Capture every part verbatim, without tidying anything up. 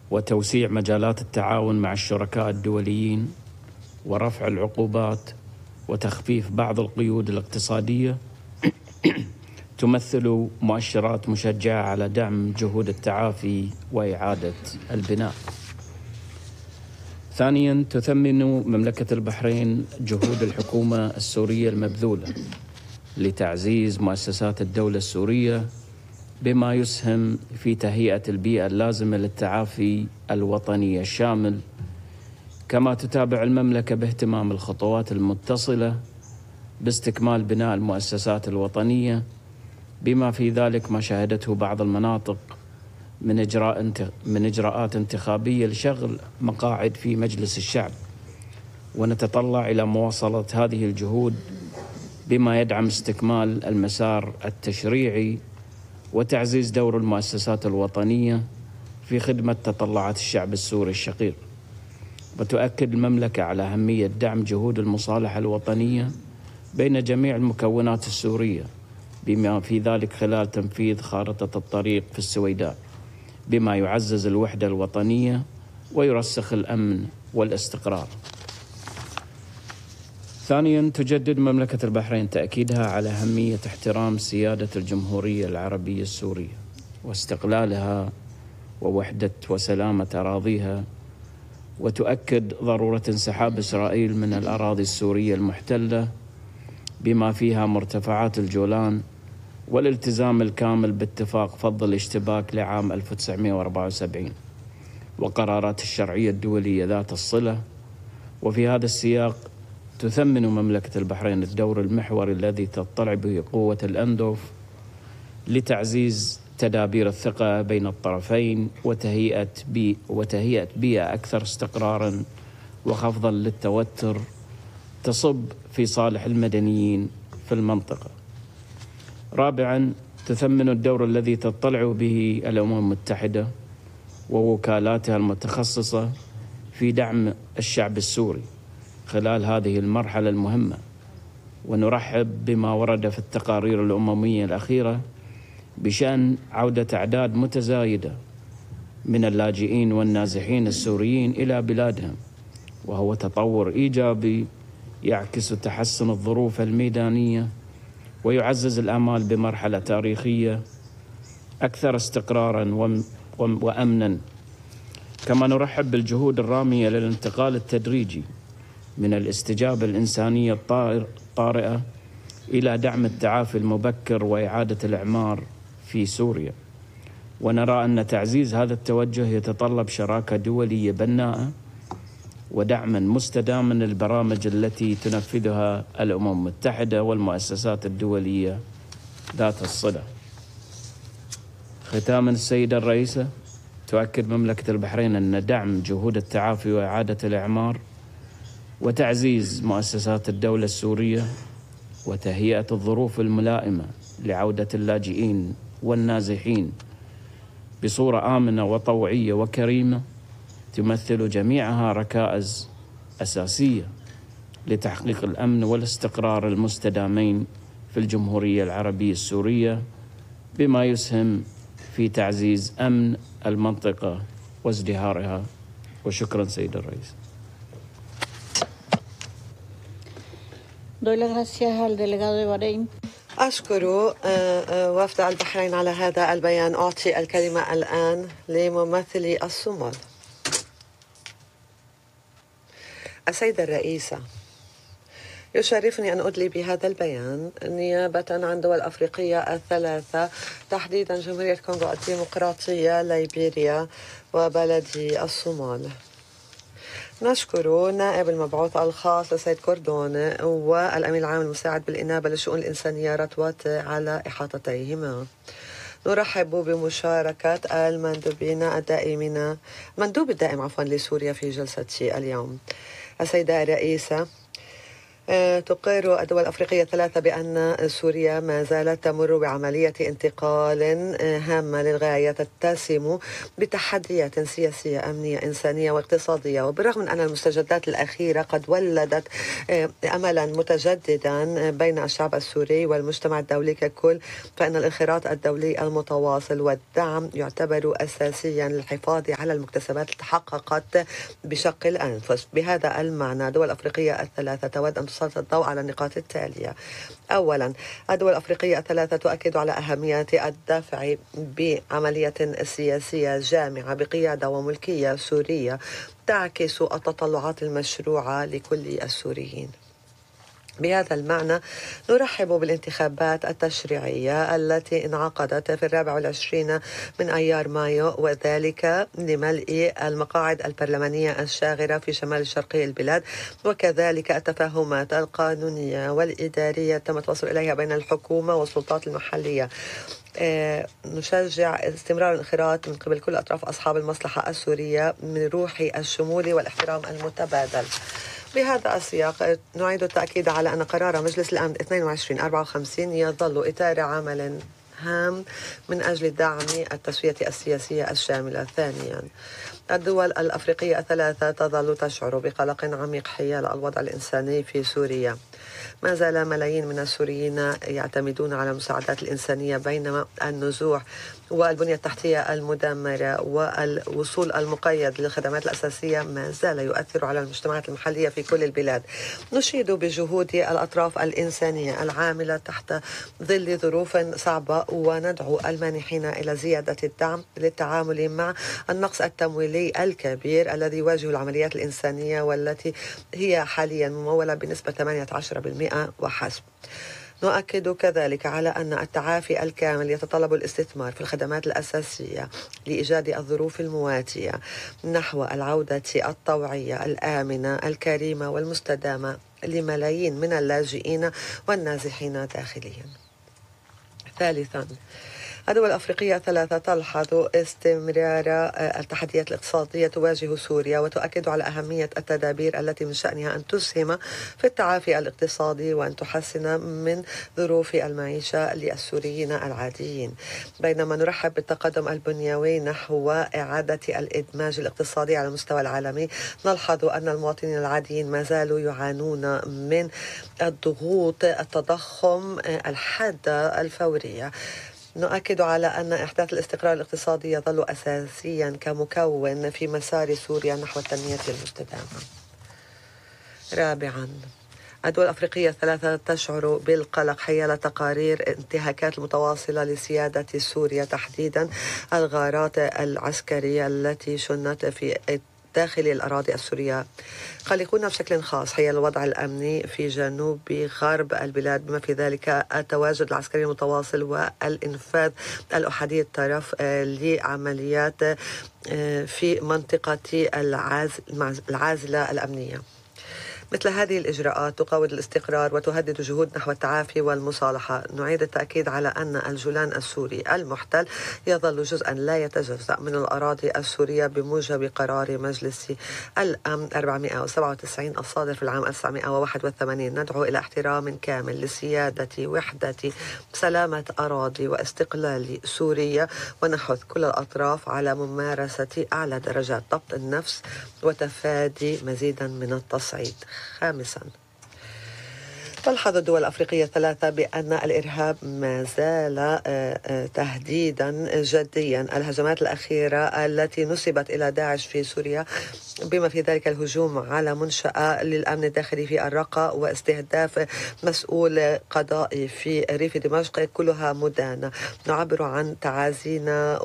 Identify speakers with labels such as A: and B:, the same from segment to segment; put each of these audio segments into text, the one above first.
A: وتوسيع مجالات التعاون مع الشركاء الدوليين ورفع العقوبات وتخفيف بعض القيود الاقتصادية تمثل مؤشرات مشجعة على دعم جهود التعافي وإعادة البناء. ثانياً، تثمن مملكة البحرين جهود الحكومة السورية المبذولة لتعزيز مؤسسات الدولة السورية بما يسهم في تهيئة البيئة اللازمة للتعافي الوطني الشامل. كما تتابع المملكة باهتمام الخطوات المتصلة باستكمال بناء المؤسسات الوطنية، بما في ذلك ما شهدته بعض المناطق من إجراء من إجراءات انتخابية لشغل مقاعد في مجلس الشعب. ونتطلع إلى مواصلة هذه الجهود بما يدعم استكمال المسار التشريعي وتعزيز دور المؤسسات الوطنية في خدمة تطلعات الشعب السوري الشقيق. وتؤكد المملكة على أهمية دعم جهود المصالحة الوطنية بين جميع المكونات السورية، بما في ذلك خلال تنفيذ خارطة الطريق في السويداء، بما يعزز الوحدة الوطنية ويرسخ الأمن والاستقرار. ثانياً، تجدد مملكة البحرين تأكيدها على أهمية احترام سيادة الجمهورية العربية السورية واستقلالها ووحدة وسلامة أراضيها، وتؤكد ضرورة انسحاب إسرائيل من الأراضي السورية المحتلة بما فيها مرتفعات الجولان، والالتزام الكامل باتفاق فض الاشتباك لعام ألف وتسعمائة وأربعة وسبعين وقرارات الشرعية الدولية ذات الصلة. وفي هذا السياق تثمن مملكة البحرين الدور المحوري الذي تطلع به قوة الأندوف لتعزيز تدابير الثقة بين الطرفين وتهيئة بي وتهيئة بيئة أكثر استقراراً وخفضاً للتوتر تصب في صالح المدنيين في المنطقة. رابعاً، تثمن الدور الذي تطلع به الأمم المتحدة ووكالاتها المتخصصة في دعم الشعب السوري خلال هذه المرحلة المهمة. ونرحب بما ورد في التقارير الأممية الأخيرة بشأن عودة أعداد متزايدة من اللاجئين والنازحين السوريين إلى بلادهم، وهو تطور إيجابي يعكس تحسن الظروف الميدانية ويعزز الآمال بمرحلة تاريخية أكثر استقراراً وأمناً. كما نرحب بالجهود الرامية للانتقال التدريجي من الاستجابة الإنسانية الطارئة إلى دعم التعافي المبكر وإعادة الإعمار في سوريا. ونرى أن تعزيز هذا التوجه يتطلب شراكة دولية بناءة ودعما مستداما للبرامج التي تنفذها الأمم المتحدة والمؤسسات الدولية ذات الصلة. ختاما، السيدة الرئيسة، تؤكد مملكة البحرين أن دعم جهود التعافي وإعادة الإعمار وتعزيز مؤسسات الدولة السورية وتهيئة الظروف الملائمة لعودة اللاجئين والنازحين بصورة آمنة وطوعية وكريمة تمثل جميعها ركائز أساسية لتحقيق الأمن والاستقرار المستدامين في الجمهورية العربية السورية، بما يسهم في تعزيز أمن المنطقة وازدهارها. وشكرا سيد الرئيس.
B: أشكر وفد البحرين على هذا البيان. أعطي الكلمة الآن لممثلي الصومال. السيدة الرئيسة، يشرفني أن أدلي بهذا البيان نيابة عن دول أفريقية الثلاثة، تحديدا جمهورية كونغو الديمقراطية، ليبيريا، وبلدي الصومال. نشكر نائب المبعوث الخاص لسيد كوردون والأمين العام المساعد بالإنابة للشؤون الإنسانية رتوات على إحاطتيهما. نرحب بمشاركة المندوبين الدائمين المندوب الدائم عفوا لسوريا في جلسة اليوم. السيدة الرئيسة، تقر الدول الأفريقية الثلاثة بأن سوريا ما زالت تمر بعملية انتقال هامة للغاية تتسم بتحديات سياسية أمنية إنسانية واقتصادية. وبالرغم من أن المستجدات الأخيرة قد ولدت أملا متجددا بين الشعب السوري والمجتمع الدولي ككل، فإن الانخراط الدولي المتواصل والدعم يعتبر أساسيا للحفاظ على المكتسبات التي تحققت بشق الأنفس. بهذا المعنى الدول الأفريقية الثلاثة تود أن تسلط الضوء على النقاط التالية. أولا، الدول الأفريقية الثلاثة تؤكد على أهمية الدفع بعملية سياسية جامعة بقيادة وملكية سورية تعكس التطلعات المشروعة لكل السوريين. بهذا المعنى نرحب بالانتخابات التشريعية التي انعقدت في الرابع والعشرين من أيار مايو، وذلك لملء المقاعد البرلمانية الشاغرة في شمال الشرقي البلاد، وكذلك التفاهمات القانونية والإدارية تم التوصل إليها بين الحكومة والسلطات المحلية. نشجع استمرار الانخراط من قبل كل أطراف أصحاب المصلحة السورية من روح الشمول والاحترام المتبادل. بهذا السياق نعيد التأكيد على أن قرار مجلس الأمن اثنين وعشرين أربعة وخمسين يظل إطار عمل هام من أجل دعم التسوية السياسية الشاملة. ثانيا، الدول الأفريقية الثلاثة تظل تشعر بقلق عميق حيال الوضع الإنساني في سوريا. ما زال ملايين من السوريين يعتمدون على المساعدات الإنسانية، بينما النزوح والبنية التحتية المدمرة والوصول المقيد للخدمات الأساسية ما زال يؤثر على المجتمعات المحلية في كل البلاد. نشيد بجهود الأطراف الإنسانية العاملة تحت ظل ظروف صعبة، وندعو المانحين إلى زيادة الدعم للتعامل مع النقص التمويلي الكبير الذي يواجه العمليات الإنسانية، والتي هي حاليا ممولة بنسبة ثمانية عشر بالمئة وحسب. نؤكد كذلك على أن التعافي الكامل يتطلب الاستثمار في الخدمات الأساسية لإيجاد الظروف المواتية نحو العودة الطوعية الآمنة الكريمة والمستدامة لملايين من اللاجئين والنازحين داخليا. ثالثا، الدول الأفريقية الثلاثة تلحظ استمرار التحديات الاقتصادية تواجه سوريا، وتؤكد على أهمية التدابير التي من شأنها أن تسهم في التعافي الاقتصادي وأن تحسن من ظروف المعيشة للسوريين العاديين. بينما نرحب بالتقدم البنيوي نحو إعادة الإدماج الاقتصادي على المستوى العالمي، نلحظ أن المواطنين العاديين ما زالوا يعانون من الضغوط التضخم الحادة الفورية. نؤكد على أن إحداث الاستقرار الاقتصادي يظل أساسيا كمكون في مسار سوريا نحو التنمية المستدامة. رابعا، الدول الأفريقية الثلاثة تشعر بالقلق حيال تقارير انتهاكات المتواصلة لسيادة سوريا، تحديدا الغارات العسكرية التي شنت في داخل الأراضي السورية. قلقون بشكل خاص حيال الوضع الأمني في جنوب غرب البلاد، بما في ذلك التواجد العسكري المتواصل والإنفاذ الأحادي الطرف لعمليات في منطقة العازلة الأمنية. مثل هذه الإجراءات تقوض الاستقرار وتهدد جهود نحو التعافي والمصالحة. نعيد التأكيد على أن الجولان السوري المحتل يظل جزءا لا يتجزأ من الأراضي السورية بموجب قرار مجلس الأمن أربعمئة وسبعة وتسعين الصادر في العام ألف وتسعمئة وواحد وثمانين. ندعو إلى احترام كامل لسيادة وحدة سلامة أراضي واستقلال سوريا، ونحث كل الأطراف على ممارسة أعلى درجات ضبط النفس وتفادي مزيدا من التصعيد. خامسا، تلحظ الدول الأفريقية الثلاثة بأن الإرهاب ما زال تهديدا جديا. الهجمات الأخيرة التي نسبت إلى داعش في سوريا، بما في ذلك الهجوم على منشأة للأمن الداخلي في الرقة واستهداف مسؤول قضائي في ريف دمشق، كلها مدانة. نعبر عن تعازينا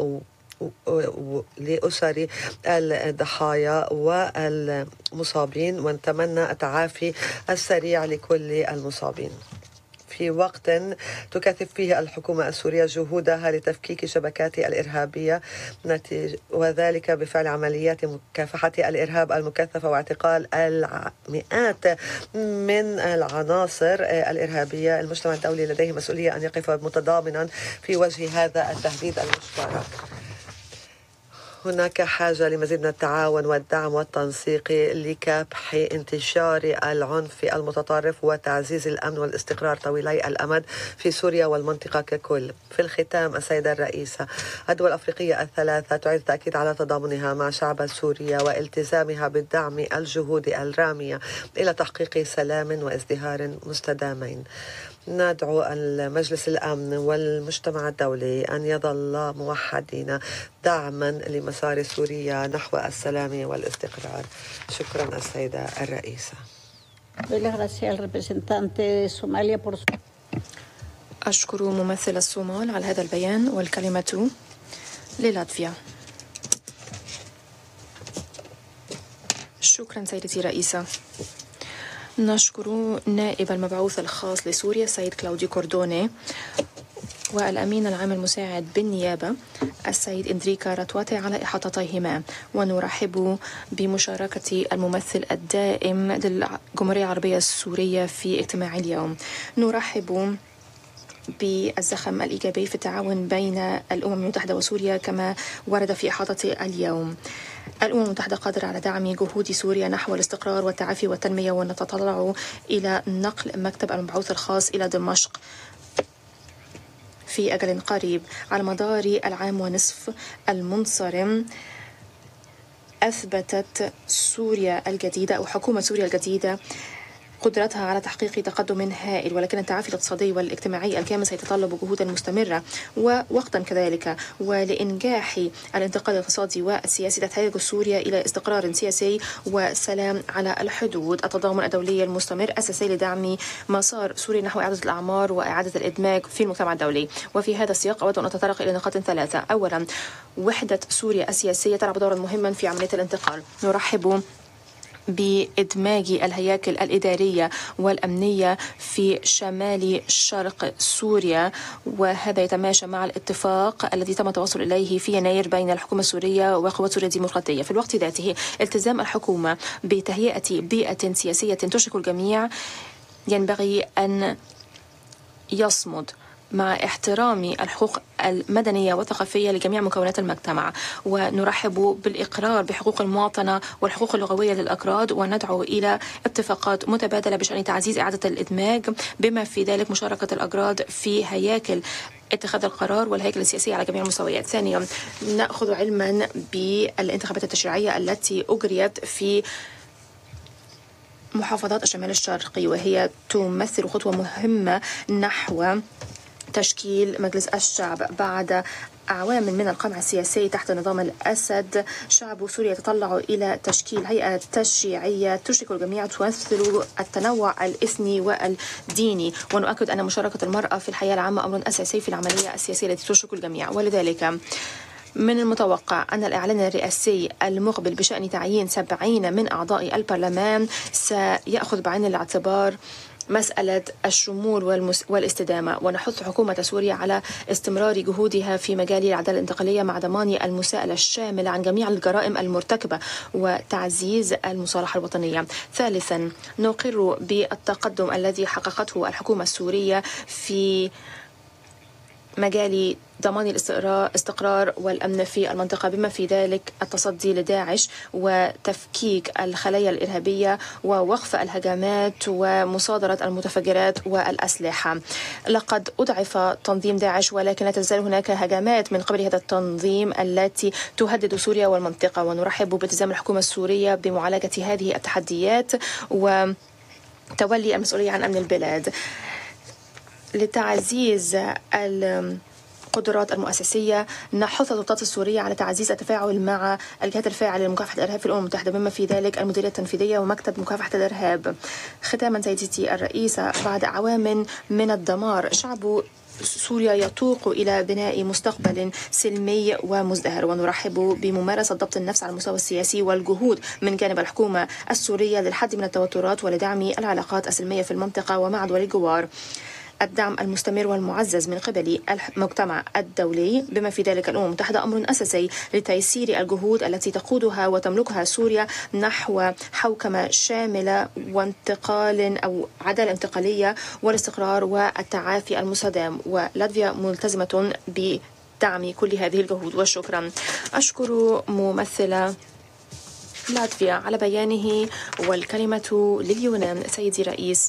B: لأسر الضحايا والمصابين، ونتمنى التعافي السريع لكل المصابين. في وقت تكثف فيه الحكومة السورية جهودها لتفكيك شبكات الإرهابية، وذلك بفعل عمليات مكافحة الإرهاب المكثفة واعتقال المئات من العناصر الإرهابية. المجتمع الدولي لديه مسؤولية أن يقف متضامنا في وجه هذا التهديد المشترك. هناك حاجة لمزيد من التعاون والدعم والتنسيق لكبح انتشار العنف المتطرف وتعزيز الأمن والاستقرار طويلي الأمد في سوريا والمنطقة ككل. في الختام السيدة الرئيسة، الدول الأفريقية الثلاثة تعيد التأكيد على تضامنها مع شعب سوريا والتزامها بالدعم الجهود الرامية إلى تحقيق سلام وازدهار مستدامين. ندعو المجلس الأمن والمجتمع الدولي أن يظل موحدين دعما لمسار سوريا نحو السلام والاستقرار. شكرا السيدة الرئيسة.
C: أشكر ممثل الصومال على هذا البيان، والكلمة للاتفيا. شكرا سيدتي رئيسة. نشكر نائب المبعوث الخاص لسوريا السيد كلاوديو كوردوني والأمين العام المساعد بالنيابة السيد إندريكا راتواتي على إحاطتيهما، ونرحب بمشاركة الممثل الدائم للجمهورية العربية السورية في اجتماع اليوم. نرحب بالزخم الإيجابي في التعاون بين الأمم المتحدة وسوريا كما ورد في إحاطة اليوم. الأمم المتحدة قادرة على دعم جهود سوريا نحو الاستقرار والتعافي والتنمية، ونتطلع إلى نقل مكتب المبعوث الخاص إلى دمشق في أجل قريب. على مدار العام ونصف المنصرم أثبتت سوريا الجديدة أو حكومة سوريا الجديدة قدرتها على تحقيق تقدم هائل، ولكن التعافي الاقتصادي والاجتماعي الكامل سيتطلب جهودا مستمرة ووقتا كذلك. ولإنجاح الانتقال الاقتصادي والسياسي تحتاج سوريا إلى استقرار سياسي وسلام على الحدود. التضامن الدولي المستمر أساسي لدعم مسار سوريا نحو إعادة الأعمار وإعادة الإدماج في المجتمع الدولي. وفي هذا السياق أود أن أتطرق إلى نقاط ثلاثة. أولا، وحدة سوريا السياسية تلعب دورا مهما في عملية الانتقال. نرحب بإدماج الهياكل الإدارية والأمنية في شمال شرق سوريا، وهذا يتماشى مع الاتفاق الذي تم التوصل إليه في يناير بين الحكومة السورية وقوات سوريا الديمقراطية. في الوقت ذاته التزام الحكومة بتهيئة بيئة سياسية تشرك الجميع ينبغي أن يصمد مع احترام الحقوق المدنية والثقافية لجميع مكونات المجتمع. ونرحب بالإقرار بحقوق المواطنة والحقوق اللغوية للأكراد، وندعو إلى اتفاقات متبادلة بشأن تعزيز إعادة الإدماج بما في ذلك مشاركة الأكراد في هياكل اتخاذ القرار والهيكل السياسي على جميع المستويات. ثانيا، نأخذ علما بالانتخابات التشريعية التي أجريت في محافظات الشمال الشرقي، وهي تمثل خطوة مهمة نحو تشكيل مجلس الشعب. بعد أعوام من القمع السياسي تحت نظام الأسد، شعب سوريا يتطلع إلى تشكيل هيئة تشريعية تشرك الجميع تمثل التنوع الإثني والديني. ونؤكد أن مشاركة المرأة في الحياة العامة أمر أساسي في العملية السياسية التي تشرك الجميع. ولذلك من المتوقع أن الإعلان الرئاسي المقبل بشأن تعيين سبعين من أعضاء البرلمان سيأخذ بعين الاعتبار مسألة الشمول والمس... والاستدامة. ونحث حكومة سوريا على استمرار جهودها في مجال العدالة الانتقالية مع ضمان المساءلة الشاملة عن جميع الجرائم المرتكبة وتعزيز المصالحة الوطنية. ثالثا، نقر بالتقدم الذي حققته الحكومة السورية في مجال ضمان الاستقرار والأمن في المنطقة، بما في ذلك التصدي لداعش وتفكيك الخلايا الإرهابية ووقف الهجمات ومصادرة المتفجرات والأسلحة. لقد أضعف تنظيم داعش، ولكن لا تزال هناك هجمات من قبل هذا التنظيم التي تهدد سوريا والمنطقة. ونرحب بالتزام الحكومة السورية بمعالجة هذه التحديات وتولي المسؤولية عن أمن البلاد. لتعزيز القدرات المؤسسية، نحث السلطات السورية على تعزيز التفاعل مع الجهات الفاعلة لمكافحة الإرهاب في الأمم المتحدة، بما في ذلك المديرية التنفيذية ومكتب مكافحة الإرهاب. ختاما سيدتي الرئيسة، بعد أعوام من الدمار، شعب سوريا يتوق إلى بناء مستقبل سلمي ومزدهر. ونرحب بممارسة ضبط النفس على المستوى السياسي والجهود من جانب الحكومة السورية للحد من التوترات ولدعم العلاقات السلمية في المنطقة ومع دول الجوار. الدعم المستمر والمعزز من قبل المجتمع الدولي بما في ذلك الأمم المتحدة أمر أساسي لتيسير الجهود التي تقودها وتملكها سوريا نحو حوكمة شاملة وانتقال أو عدالة انتقالية والاستقرار والتعافي المستدام. ولاتفيا ملتزمة ب دعم كل هذه الجهود. وشكرا. أشكر ممثلة لاتفيا على بيانه. والكلمة لليونان سيدي الرئيس.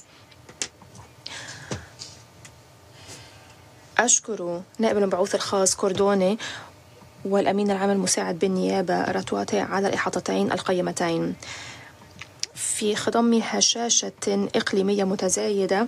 C: أشكر نائب المبعوث الخاص كوردوني والأمين العام المساعد بالنيابة راتواتي على الإحاطتين القيمتين. في خضم هشاشة إقليمية متزايدة،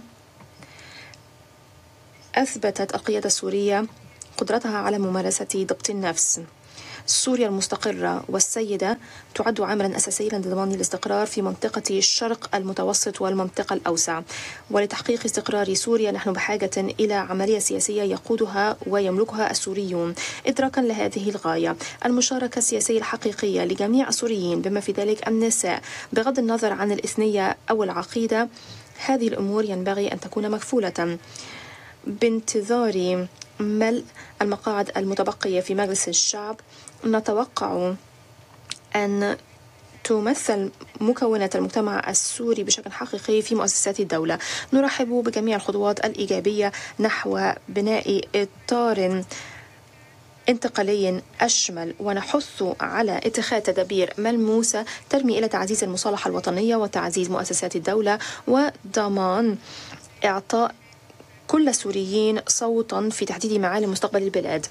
C: أثبتت القيادة السورية قدرتها على ممارسة ضبط النفس. سوريا المستقرة والسيدة تعد عاملا أساسيا لضمان الاستقرار في منطقة الشرق المتوسط والمنطقة الأوسع. ولتحقيق استقرار سوريا نحن بحاجة إلى عملية سياسية يقودها ويملكها السوريون. إدراكا لهذه الغاية، المشاركة السياسية الحقيقية لجميع السوريين بما في ذلك النساء بغض النظر عن الإثنية أو العقيدة، هذه الأمور ينبغي أن تكون مكفولة. بانتظار ملء المقاعد المتبقية في مجلس الشعب، نتوقع أن تمثل مكونات المجتمع السوري بشكل حقيقي في مؤسسات الدولة. نرحب بجميع الخطوات الإيجابية نحو بناء إطار انتقالي أشمل، ونحث على اتخاذ تدابير ملموسة ترمي إلى تعزيز المصالحة الوطنية وتعزيز مؤسسات الدولة وضمان إعطاء كل السوريين صوتا في تحديد معالم مستقبل البلاد.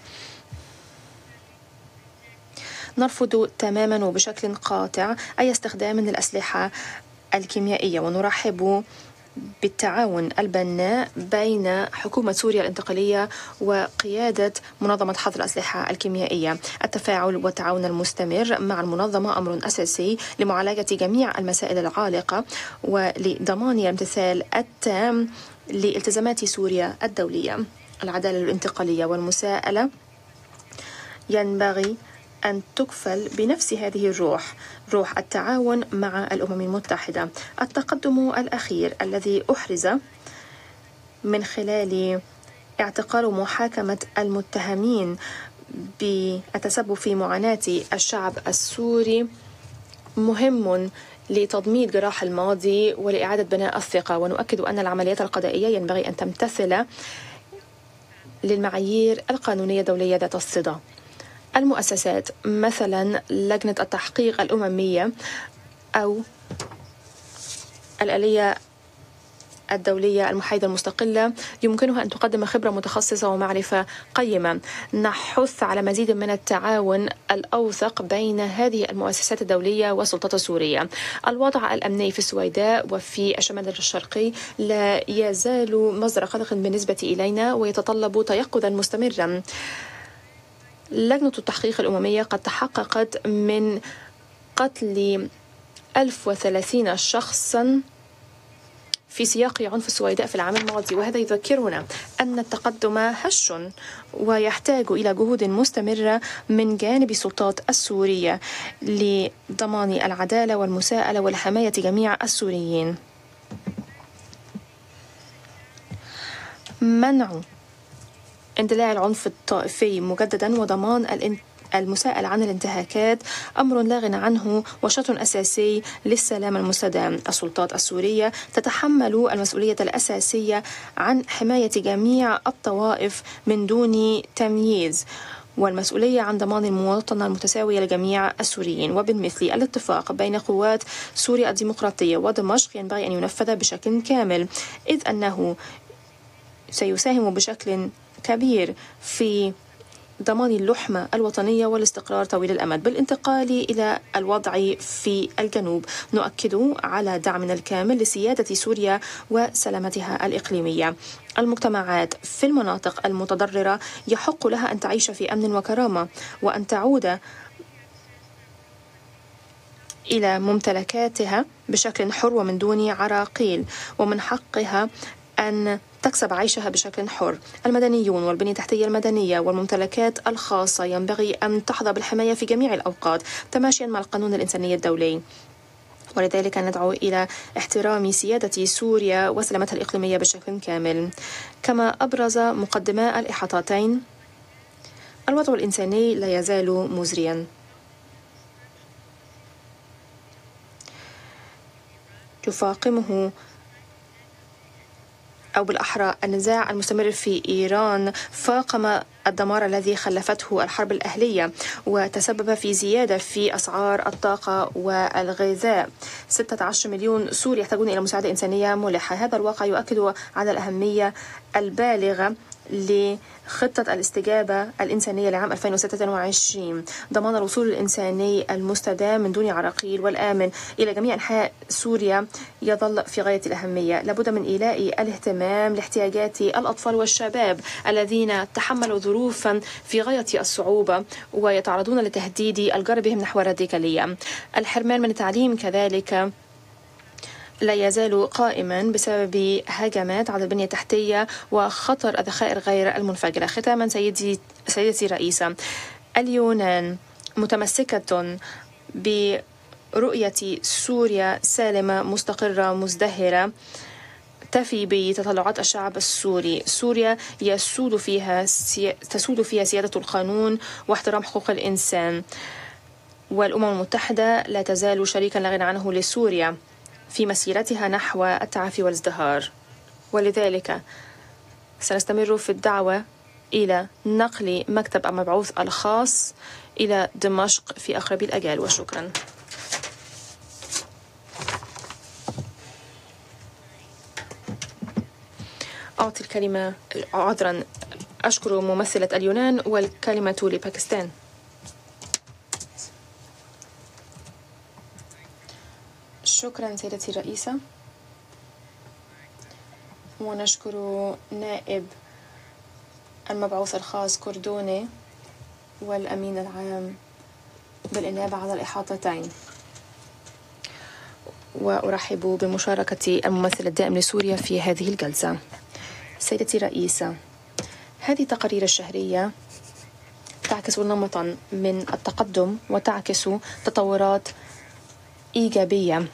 C: نرفض تماما وبشكل قاطع أي استخدام للأسلحة الكيميائية، ونرحب بالتعاون البناء بين حكومة سوريا الانتقالية وقيادة منظمة حظر الأسلحة الكيميائية. التفاعل والتعاون المستمر مع المنظمة أمر أساسي لمعالجة جميع المسائل العالقة ولضمان الامتثال التام لالتزامات سوريا الدولية. العدالة الانتقالية والمساءلة ينبغي أن تكفل بنفس هذه الروح، روح التعاون مع الأمم المتحدة. التقدم الأخير الذي أحرز من خلال اعتقال ومحاكمة المتهمين بالتسبب في معاناة الشعب السوري مهم لتضميد جراح الماضي ولإعادة بناء الثقة. ونؤكد أن العمليات القضائية ينبغي أن تمتثل للمعايير القانونية الدولية ذات الصدى. المؤسسات مثلا لجنة التحقيق الأممية أو الآلية الدولية المحايدة المستقلة يمكنها أن تقدم خبرة متخصصة ومعرفة قيمة. نحث على مزيد من التعاون الأوثق بين هذه المؤسسات الدولية والسلطات السورية. الوضع الأمني في السويداء وفي الشمال الشرقي لا يزال مصدر قلق بالنسبة إلينا ويتطلب تيقظا مستمرا. لجنة التحقيق الأممية قد تحققت من قتل ألف وثلاثين شخصا في سياق عنف السويداء في العام الماضي، وهذا يذكرنا أن التقدم هش ويحتاج إلى جهود مستمرة من جانب السلطات السورية لضمان العدالة والمساءلة والحماية جميع السوريين. منع اندلاع العنف الطائفي مجددا وضمان المساءلة عن الانتهاكات أمر لا غنى عنه وشرط أساسي للسلام المستدام. السلطات السورية تتحمل المسؤولية الأساسية عن حماية جميع الطوائف من دون تمييز، والمسؤولية عن ضمان المواطنة المتساوية لجميع السوريين. وبالمثل الاتفاق بين قوات سوريا الديمقراطية ودمشق ينبغي أن ينفذ بشكل كامل، إذ أنه سيساهم بشكل كبير في ضمان اللحمة الوطنية والاستقرار طويل الأمد. بالانتقال إلى الوضع في الجنوب، نؤكد على دعمنا الكامل لسيادة سوريا وسلامتها الإقليمية. المجتمعات في المناطق المتضررة يحق لها أن تعيش في أمن وكرامة وأن تعود إلى ممتلكاتها بشكل حر ومن دون عراقيل، ومن حقها أن تكسب عيشها بشكل حر. المدنيون والبنية التحتية المدنية والممتلكات الخاصة ينبغي أن تحظى بالحماية في جميع الأوقات تماشيا مع القانون الإنساني الدولي، ولذلك ندعو إلى احترام سيادة سوريا وسلامتها الإقليمية بشكل كامل. كما أبرز مقدما الإحاطتين، الوضع الإنساني لا يزال مزريا. تفاقمه أو بالأحرى النزاع المستمر في إيران فاقم الدمار الذي خلفته الحرب الأهلية وتسبب في زيادة في أسعار الطاقة والغذاء. ستة عشر مليون سوري يحتاجون إلى مساعدة إنسانية ملحة. هذا الواقع يؤكد على الأهمية البالغة لخطة الاستجابة الإنسانية لعام ألفين وستة وعشرين، ضمان الوصول الإنساني المستدام من دون عراقيل والآمن إلى جميع أنحاء سوريا يظل في غاية الأهمية. لابد من إيلاء الاهتمام لاحتياجات الأطفال والشباب الذين تحملوا ظروفا في غاية الصعوبة ويتعرضون لتهديد الجر بهم نحو الراديكالية. الحرمان من التعليم كذلك لا يزال قائما بسبب هجمات على البنية التحتية وخطر الذخائر غير المنفجرة. ختاما سيدي سيدتي الرئيسة، اليونان متمسكة برؤية سوريا سالمة مستقرة مزدهرة تفي بتطلعات الشعب السوري. سوريا يسود فيها سي... تسود فيها سيادة القانون واحترام حقوق الإنسان، والأمم المتحدة لا تزال شريكا لا غنى عنه لسوريا في مسيرتها نحو التعافي والازدهار. ولذلك سنستمر في الدعوة إلى نقل مكتب المبعوث الخاص إلى دمشق في أقرب الأجال. وشكرا. أعطي الكلمة عذرا أشكر ممثلة اليونان والكلمة لباكستان. شكرا سيدتي الرئيسة، ونشكر نائب المبعوث الخاص كردوني والأمين العام بالإنابة على الإحاطتين، وأرحب بمشاركة الممثل الدائم لسوريا في هذه الجلسة. سيدتي الرئيسة، هذه التقارير الشهرية تعكس نمطا من التقدم وتعكس تطورات إيجابية.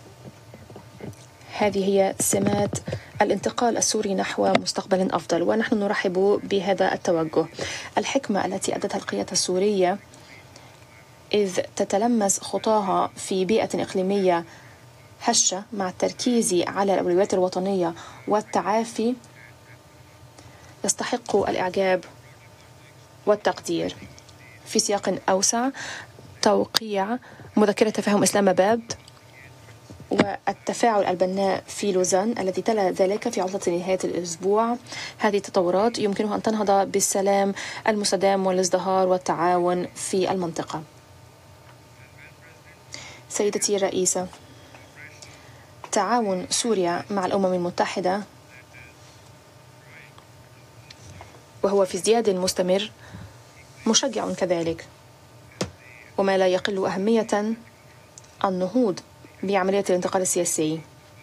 C: هذه هي سمات الانتقال السوري نحو مستقبل أفضل، ونحن نرحب بهذا التوجه. الحكمة التي أدتها القيادة السورية إذ تتلمس خطاها في بيئة إقليمية هشة مع التركيز على الأولويات الوطنية والتعافي يستحق الإعجاب والتقدير. في سياق أوسع، توقيع مذكرة تفاهم إسلام آباد والتفاعل البناء في لوزان الذي تلا ذلك في عطلة نهاية الأسبوع، هذه التطورات يمكنها أن تنهض بالسلام المستدام والازدهار والتعاون في المنطقة. سيدتي الرئيسة، تعاون سوريا مع الأمم المتحدة وهو في ازدياد مستمر مشجع كذلك، وما لا يقل أهمية النهوض بعملية الانتقال السياسي.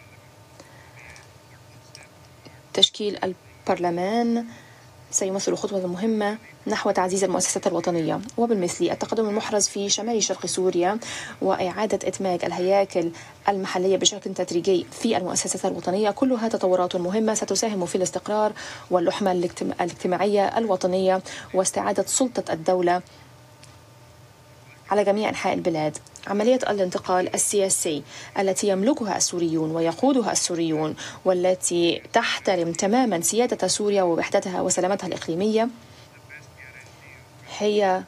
C: تشكيل البرلمان سيمثل خطوة مهمة نحو تعزيز المؤسسات الوطنية، وبالمثل التقدم المحرز في شمال شرق سوريا وإعادة إدماج الهياكل المحلية بشكل تدريجي في المؤسسات الوطنية، كلها تطورات مهمة ستساهم في الاستقرار واللحمة الاجتماعية الوطنية واستعادة سلطة الدولة على جميع أنحاء البلاد. عملية الانتقال السياسي التي يملكها السوريون ويقودها السوريون والتي تحترم تماما سيادة سوريا ووحدتها وسلامتها الإقليمية هي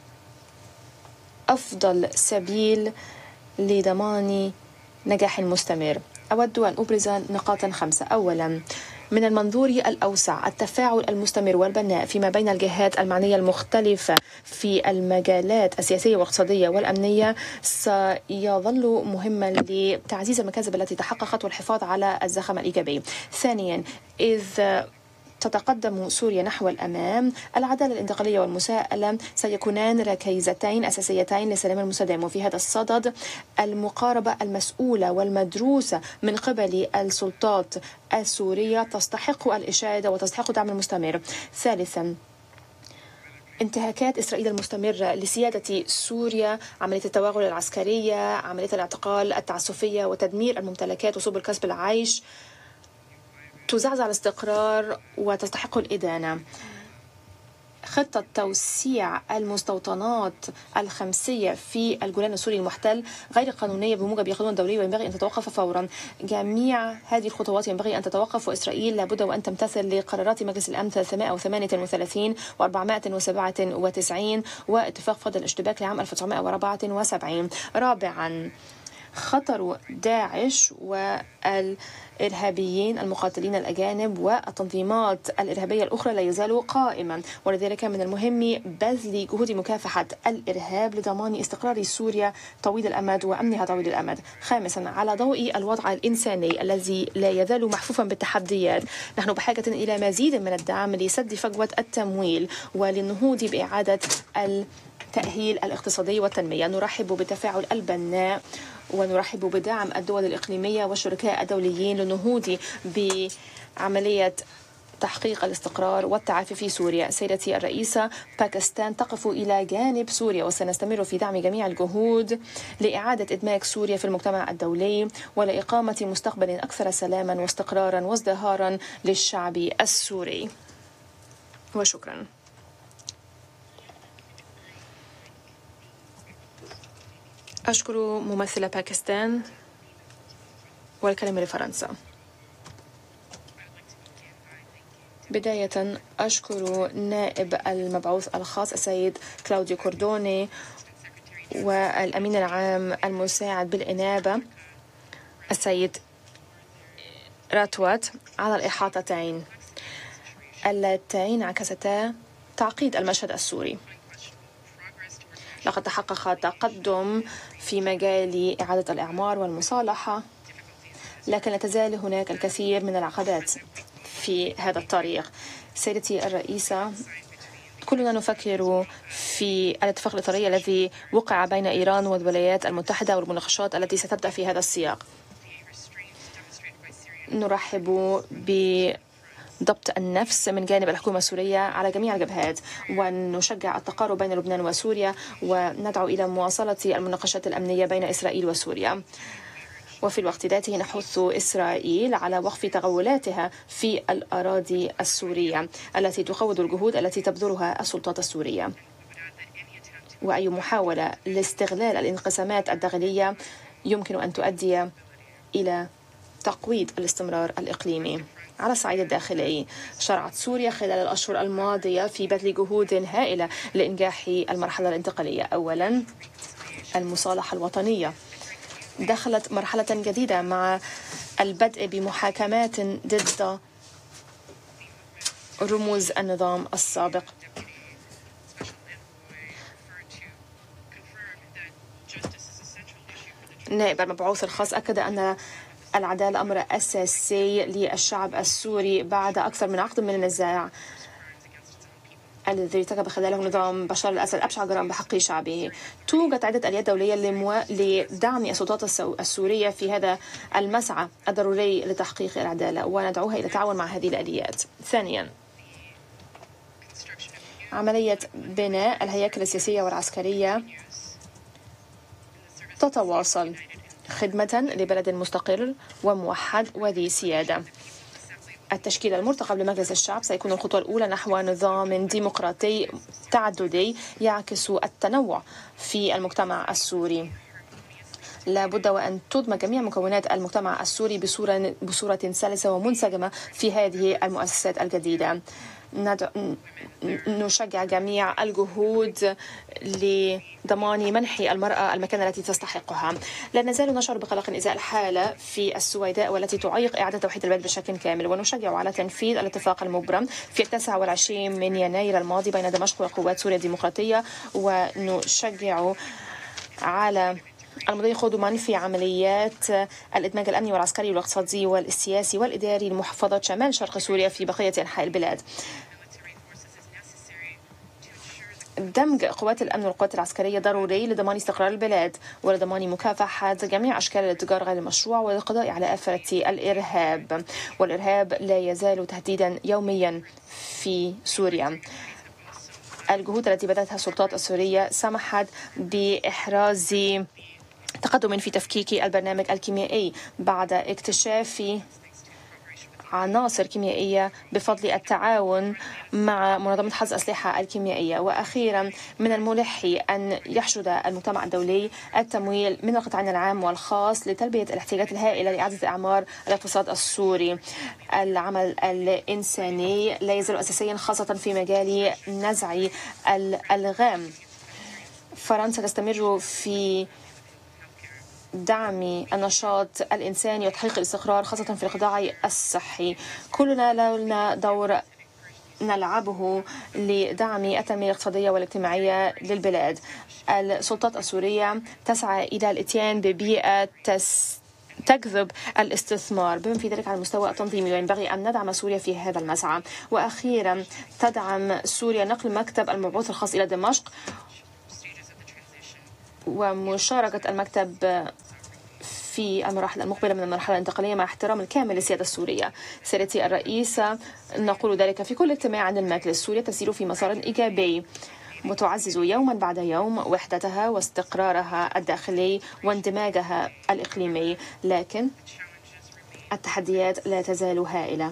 C: أفضل سبيل لضمان نجاح مستمر. أود أن أبرز نقاطا خمسة. أولا، من المنظور الأوسع، التفاعل المستمر والبناء فيما بين الجهات المعنية المختلفة في المجالات السياسية والاقتصادية والأمنية سيظل مهما لتعزيز المكاسب التي تحققت والحفاظ على الزخم الإيجابي. ثانيا، إذ تتقدم سوريا نحو الأمام، العدالة الانتقالية والمساءلة سيكونان ركيزتين أساسيتين للسلام المستدام، وفي هذا الصدد المقاربة المسؤولة والمدروسة من قبل السلطات السورية تستحق الإشادة وتستحق دعم المستمر. ثالثا، انتهاكات إسرائيل المستمرة لسيادة سوريا، عملية التوغل العسكرية، عملية الاعتقال التعسفية وتدمير الممتلكات وسبل كسب العيش تزعزع الاستقرار وتستحق الإدانة. خطة توسيع المستوطنات الخمسية في الجولان السوري المحتل غير قانونية بموجب القانون الدولي وينبغي أن تتوقف فورا. جميع هذه الخطوات ينبغي أن تتوقف، وإسرائيل لابد وأن تمتثل لقرارات مجلس الأمن ثلاثمائة وثمانية وثلاثين وأربعمائة وسبعة وتسعين واتفاق فض الاشتباك لعام ألف وتسعمائة وأربعة وسبعين. رابعا، خطر داعش والإرهابيين المقاتلين الأجانب والتنظيمات الإرهابية الأخرى لا يزال قائما، ولذلك من المهم بذل جهود مكافحة الإرهاب لضمان استقرار سوريا طويل الأمد وأمنها طويل الأمد. خامسا، على ضوء الوضع الإنساني الذي لا يزال محفوفا بالتحديات، نحن بحاجة إلى مزيد من الدعم لسد فجوة التمويل وللنهوض بإعادة التأهيل الاقتصادي والتنمية. نرحب بالتفاعل البناء ونرحب بدعم الدول الإقليمية والشركاء الدوليين للنهوض بعملية تحقيق الاستقرار والتعافي في سوريا. سيدتي الرئيسة، باكستان تقف إلى جانب سوريا، وسنستمر في دعم جميع الجهود لإعادة إدماج سوريا في المجتمع الدولي ولإقامة مستقبل أكثر سلاما واستقرارا وازدهارا للشعب السوري. وشكرا. أشكر ممثلة باكستان والكلمة لفرنسا. بداية أشكر نائب المبعوث الخاص السيد كلاوديو كوردوني والأمين العام المساعد بالإنابة السيد راتوات على الإحاطتين اللتين عكستا تعقيد المشهد السوري. لقد تحقق تقدم في مجال إعادة الإعمار والمصالحة، لكن لا تزال هناك الكثير من العقبات في هذا الطريق. سيدتي الرئيسة، كلنا نفكر في الاتفاق الإطاري الذي وقع بين إيران والولايات المتحدة والمناقشات التي ستبدأ في هذا السياق. نرحب ب ضبط النفس من جانب الحكومة السورية على جميع الجبهات، ونشجع التقارب بين لبنان وسوريا، وندعو إلى مواصلة المناقشات الأمنية بين إسرائيل وسوريا. وفي الوقت ذاته نحث إسرائيل على وقف تغولاتها في الأراضي السورية التي تقوض الجهود التي تبذلها السلطات السورية، وأي محاولة لاستغلال الانقسامات الداخلية يمكن أن تؤدي إلى تقويض الاستمرار الإقليمي. على الصعيد الداخلي، شرعت سوريا خلال الأشهر الماضية في بذل جهود هائلة لإنجاح المرحلة الانتقالية. أولا، المصالحة الوطنية دخلت مرحلة جديدة مع البدء بمحاكمات ضد رموز النظام السابق. نائب المبعوث الخاص أكد أن العدالة أمر أساسي للشعب السوري بعد أكثر من عقد من النزاع الذي ارتكب خلاله نظام بشار الأسد أبشع جرائم بحق شعبه. توجد عدة آليات دولية لمو... لدعم السلطات السو... السورية في هذا المسعى الضروري لتحقيق العدالة، وندعوها إلى التعاون مع هذه الآليات. ثانيا، عملية بناء الهياكل السياسية والعسكرية تتواصل خدمة لبلد مستقر وموحد وذي سيادة. التشكيل المرتقب لمجلس الشعب سيكون الخطوة الأولى نحو نظام ديمقراطي تعددي يعكس التنوع في المجتمع السوري. لا بد وأن تدمج جميع مكونات المجتمع السوري بصورة بصورة سلسة ومنسجمة في هذه المؤسسات الجديدة. نشجع جميع الجهود لضمان منح المرأة المكانة التي تستحقها. لا نزال نشعر بقلق إزاء الحالة في السويداء والتي تعيق إعادة توحيد البلد بشكل كامل، ونشجع على تنفيذ الاتفاق المبرم في التاسع والعشرين من يناير الماضي بين دمشق وقوات سوريا الديمقراطية، ونشجع على المضي قدما في عمليات الإدماج الأمني والعسكري والاقتصادي والسياسي والإداري لمحافظة شمال شرق سوريا في بقية أنحاء البلاد. دمج قوات الأمن والقوات العسكرية ضروري لضمان استقرار البلاد ولضمان مكافحة جميع أشكال الاتجار غير المشروع والقضاء على آفة الإرهاب، والإرهاب لا يزال تهديدا يوميا في سوريا. الجهود التي بدأتها السلطات السورية سمحت بإحراز تقدم في تفكيك البرنامج الكيميائي بعد اكتشاف عناصر كيميائية بفضل التعاون مع منظمة حظ الأسلحة الكيميائية. وأخيرا من الملح أن يحشد المجتمع الدولي التمويل من القطاعين العام والخاص لتلبية الاحتياجات الهائلة لإعادة إعمار الاقتصاد السوري. العمل الإنساني لا يزال أساسيا خاصة في مجال نزع الألغام. فرنسا تستمر في دعم النشاط الإنساني وتحقيق الاستقرار خاصة في القطاع الصحي. كلنا لنا دور نلعبه لدعم التنمية الاقتصادية والاجتماعية للبلاد. السلطات السورية تسعى إلى الإتيان ببيئة تس تجذب الاستثمار بما في ذلك على المستوى التنظيمي، وينبغي أن ندعم سوريا في هذا المسعى. وأخيرا تدعم سوريا نقل مكتب المبعوث الخاص إلى دمشق ومشاركة المكتب في المراحل المقبلة من المرحلة الانتقالية مع احترام الكامل للسيادة السورية. سيدتي الرئيسة، نقول ذلك في كل اجتماع عن المجلس. سوريا تسير في مسار إيجابي وتعزز يوما بعد يوم وحدتها واستقرارها الداخلي واندماجها الإقليمي، لكن التحديات لا تزال هائلة.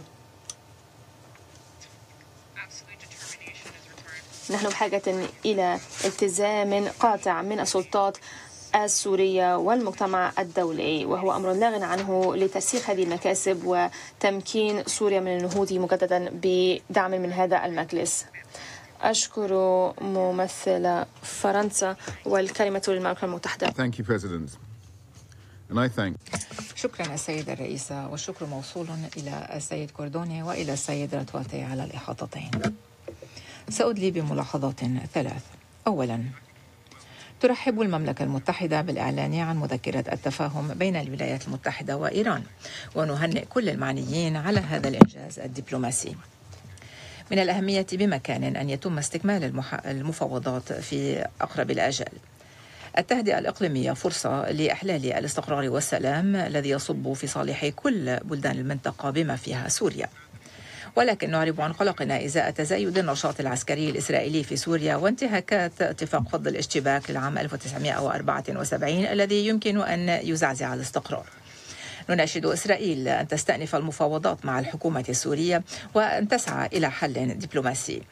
C: نحن بحاجة إلى التزام قاطع من السلطات السورية والمجتمع الدولي، وهو أمر لا غنى عنه لتسيير هذه المكاسب وتمكين سوريا من النهوض مجددا بدعم من هذا المجلس. أشكر ممثل فرنسا والكلمة للمملكة المتحدة.
D: Thank you, President. And I thank
E: شكرا السيدة الرئيسة، والشكر موصول إلى السيد كوردوني وإلى السيد رتواتي على الإحاطتين. سأدلي بملاحظات ثلاث. أولا، ترحب المملكة المتحدة بالإعلان عن مذكرة التفاهم بين الولايات المتحدة وإيران، ونهنئ كل المعنيين على هذا الإنجاز الدبلوماسي. من الأهمية بمكان أن يتم استكمال المفاوضات في أقرب الآجال. التهدئة الإقليمية فرصة لإحلال الاستقرار والسلام الذي يصب في صالح كل بلدان المنطقة بما فيها سوريا. ولكن نعرب عن قلقنا إزاء تزايد النشاط العسكري الإسرائيلي في سوريا وانتهاكات اتفاق فض الاشتباك للعام ألف وتسعمائة وأربعة وسبعين الذي يمكن أن يزعزع الاستقرار. نناشد إسرائيل أن تستأنف المفاوضات مع الحكومة السورية وأن تسعى إلى حل دبلوماسي.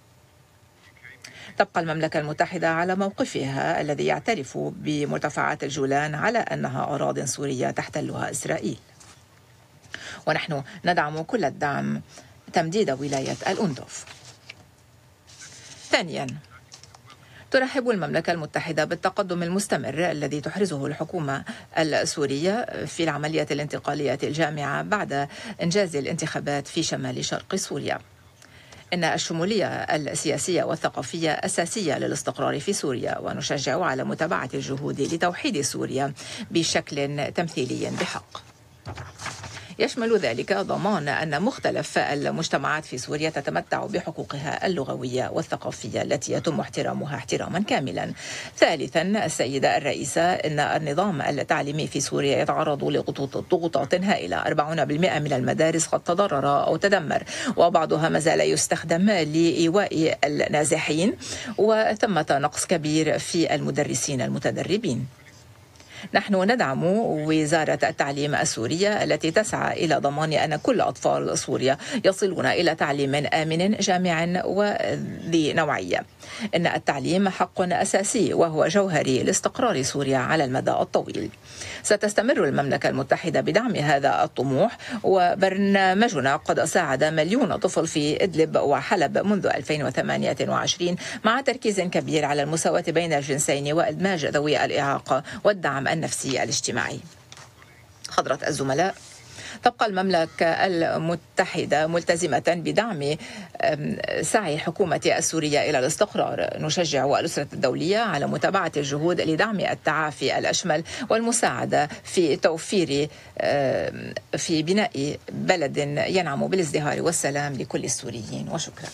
E: تبقى المملكة المتحدة على موقفها الذي يعترف بمرتفعات الجولان على أنها أراضٍ سورية تحتلها إسرائيل، ونحن ندعم كل الدعم تمديد ولاية الأندوف. ثانياً، ترحب المملكة المتحدة بالتقدم المستمر الذي تحرزه الحكومة السورية في العملية الانتقالية الجامعة بعد إنجاز الانتخابات في شمال شرق سوريا. إن الشمولية السياسية والثقافية أساسية للاستقرار في سوريا، ونشجع على متابعة الجهود لتوحيد سوريا بشكل تمثيلي بحق. يشمل ذلك ضمان أن مختلف المجتمعات في سوريا تتمتع بحقوقها اللغوية والثقافية التي يتم احترامها احتراما كاملا. ثالثا، السيدة الرئيسة، إن النظام التعليمي في سوريا يتعرض لضغوطات هائلة. أربعين بالمئة من المدارس قد تضرر أو تدمر، وبعضها ما زال يستخدم لإيواء النازحين، وثمة نقص كبير في المدرسين المتدربين. نحن ندعم وزارة التعليم السورية التي تسعى إلى ضمان أن كل أطفال سوريا يصلون إلى تعليم آمن جامع وذي نوعية. إن التعليم حق أساسي وهو جوهري لاستقرار سوريا على المدى الطويل. ستستمر المملكة المتحدة بدعم هذا الطموح، وبرنامجنا قد ساعد مليون طفل في إدلب وحلب منذ ألفين وثمانية وعشرين، مع تركيز كبير على المساواة بين الجنسين وإدماج ذوي الإعاقة والدعم النفسي الاجتماعي. حضرة الزملاء، تبقى المملكة المتحدة ملتزمة بدعم سعي حكومة السورية إلى الاستقرار. نشجع الأسرة الدولية على متابعة الجهود لدعم التعافي الأشمل والمساعدة في توفير في بناء بلد ينعم بالازدهار والسلام لكل السوريين. وشكرا.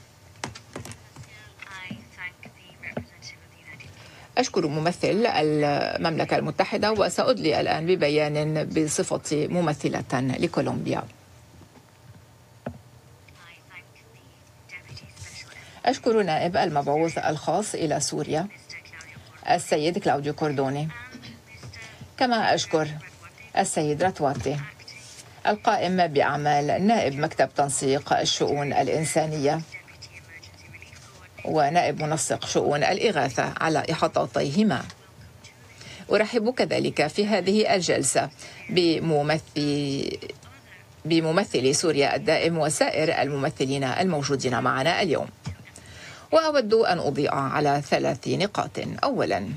E: أشكر ممثل المملكة المتحدة، وسأدلي الآن ببيان بصفة ممثلة لكولومبيا. أشكر نائب المبعوث الخاص إلى سوريا السيد كلاوديو كوردوني، كما أشكر السيد رتواتي القائم بأعمال نائب مكتب تنسيق الشؤون الإنسانية ونائب منسق شؤون الإغاثة على إحاطتيهما. أرحب كذلك في هذه الجلسة بممثل بممثلي سوريا الدائم وسائر الممثلين الموجودين معنا اليوم. وأود أن أضيء على ثلاث نقاط. أولاً،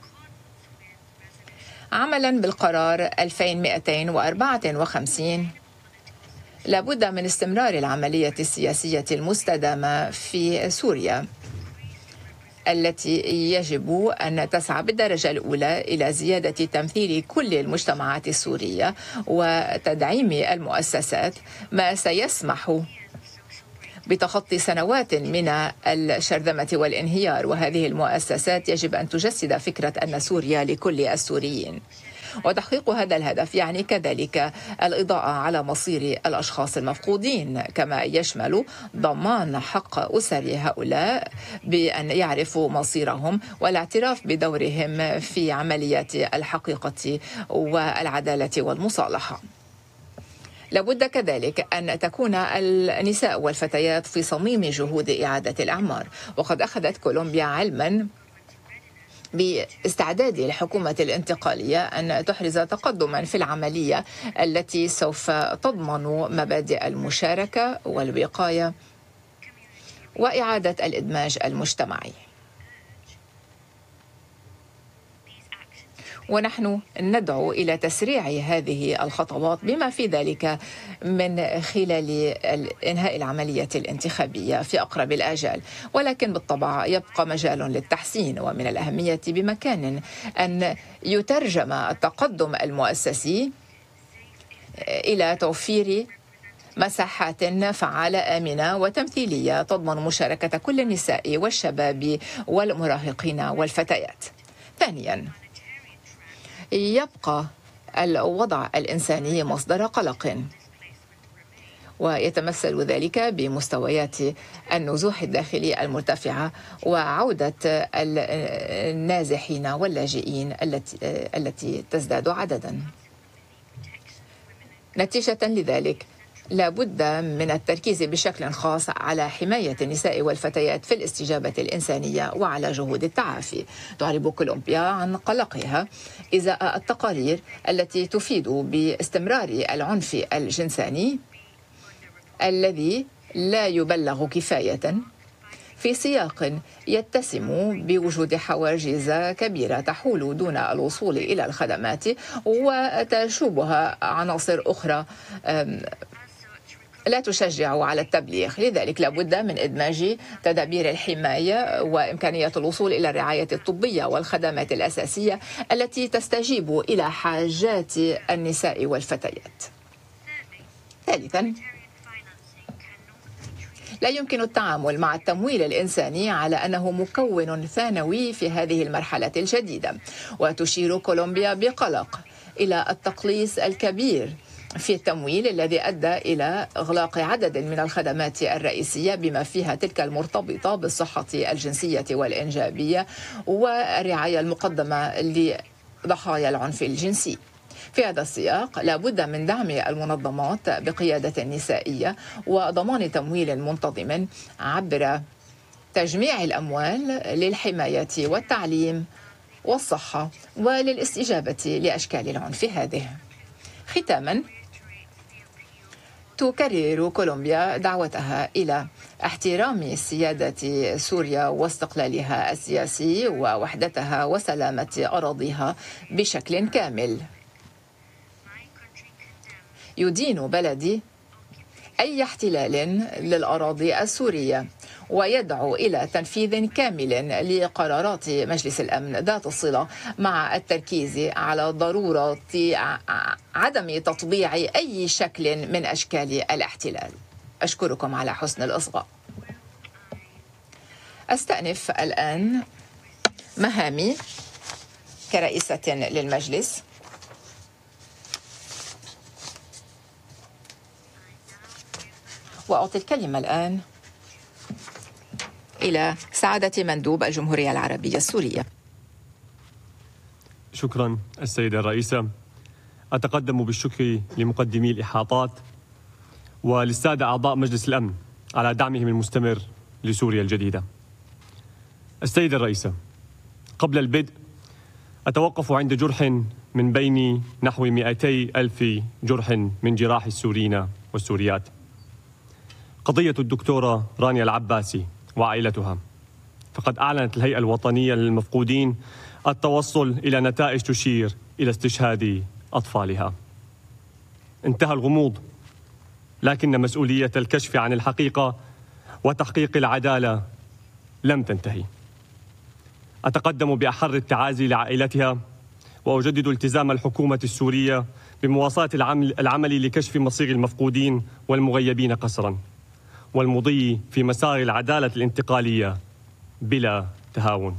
E: عملاً بالقرار ألفين ومئتين وأربعة وخمسين لابد من استمرار العملية السياسية المستدامة في سوريا التي يجب أن تسعى بالدرجة الأولى إلى زيادة تمثيل كل المجتمعات السورية وتدعيم المؤسسات، ما سيسمح بتخطي سنوات من الشرذمة والانهيار. وهذه المؤسسات يجب أن تجسد فكرة أن سوريا لكل السوريين، وتحقيق هذا الهدف يعني كذلك الإضاءة على مصير الأشخاص المفقودين، كما يشمل ضمان حق أسر هؤلاء بأن يعرفوا مصيرهم والاعتراف بدورهم في عمليات الحقيقة والعدالة والمصالحة. لابد كذلك أن تكون النساء والفتيات في صميم جهود إعادة الأعمار. وقد أخذت كولومبيا علما باستعداد الحكومة الانتقالية أن تحرز تقدما في العملية التي سوف تضمن مبادئ المشاركة والوقاية وإعادة الإدماج المجتمعي. ونحن ندعو إلى تسريع هذه الخطوات بما في ذلك من خلال إنهاء العملية الانتخابية في أقرب الآجال. ولكن بالطبع يبقى مجال للتحسين، ومن الأهمية بمكان أن يترجم التقدم المؤسسي إلى توفير مساحات فعالة آمنة وتمثيلية تضمن مشاركة كل النساء والشباب والمراهقين والفتيات. ثانياً، يبقى الوضع الإنساني مصدر قلق، ويتمثل ذلك بمستويات النزوح الداخلي المرتفعة وعودة النازحين واللاجئين التي التي تزداد عددا. نتيجة لذلك لا بد من التركيز بشكل خاص على حماية النساء والفتيات في الاستجابة الإنسانية وعلى جهود التعافي. تعرب كولومبيا عن قلقها إزاء التقارير التي تفيد باستمرار العنف الجنساني الذي لا يبلغ كفاية في سياق يتسم بوجود حواجز كبيرة تحول دون الوصول إلى الخدمات وتشوبها عناصر أخرى لا تشجع على التبليغ. لذلك لابد من إدماج تدابير الحماية وإمكانية الوصول إلى الرعاية الطبية والخدمات الأساسية التي تستجيب إلى حاجات النساء والفتيات. ثالثاً، لا يمكن التعامل مع التمويل الإنساني على أنه مكون ثانوي في هذه المرحلة الجديدة. وتشير كولومبيا بقلق إلى التقليص الكبير في التمويل الذي أدى إلى إغلاق عدد من الخدمات الرئيسية بما فيها تلك المرتبطة بالصحة الجنسية والإنجابية والرعاية المقدمة لضحايا العنف الجنسي. في هذا السياق لا بد من دعم المنظمات بقيادة نسائية وضمان تمويل منتظم عبر تجميع الأموال للحماية والتعليم والصحة وللاستجابة لأشكال العنف هذه. ختاماً، تكرر كولومبيا دعوتها إلى احترام سيادة سوريا واستقلالها السياسي ووحدتها وسلامة أراضيها بشكل كامل. يدين بلدي أي احتلال للأراضي السورية ويدعو إلى تنفيذ كامل لقرارات مجلس الأمن ذات الصلة مع التركيز على ضرورة عدم تطبيع أي شكل من أشكال الاحتلال. أشكركم على حسن الإصغاء. أستأنف الآن مهامي كرئيسة للمجلس. وأعطي الكلمة الآن إلى سعادة مندوب الجمهورية العربية السورية.
F: شكرا السيدة الرئيسة. أتقدم بالشكر لمقدمي الإحاطات وللسادة أعضاء مجلس الأمن على دعمهم المستمر لسوريا الجديدة. السيدة الرئيسة، قبل البدء أتوقف عند جرح من بين نحو مئتي ألف جرح من جراح السوريين والسوريات. قضية الدكتورة رانيا العباسي وعائلتها، فقد أعلنت الهيئة الوطنية للمفقودين التوصل إلى نتائج تشير إلى استشهاد أطفالها. انتهى الغموض، لكن مسؤولية الكشف عن الحقيقة وتحقيق العدالة لم تنتهي. أتقدم بأحر التعازي لعائلتها، وأجدد التزام الحكومة السورية بمواصلة العمل لكشف مصير المفقودين والمغيبين قسرا، والمضي في مسار العدالة الانتقالية بلا تهاون.